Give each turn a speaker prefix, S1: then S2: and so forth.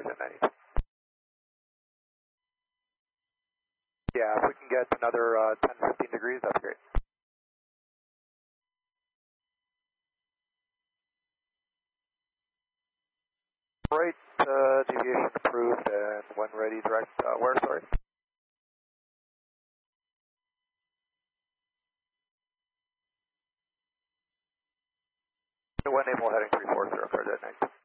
S1: cars at 90. Yeah, if we can get another 10, 15 degrees, that's great. Right, deviation approved, and when ready, direct, where, sorry? One Naval heading 340, cars at 90.